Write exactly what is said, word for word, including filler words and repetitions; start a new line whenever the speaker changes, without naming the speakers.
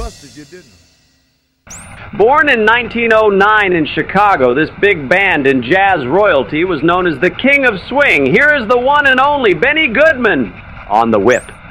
busted you, didn't we?
Born in nineteen oh nine in Chicago, this big band in jazz royalty was known as the King of Swing. Here is the one and only Benny Goodman on the whip.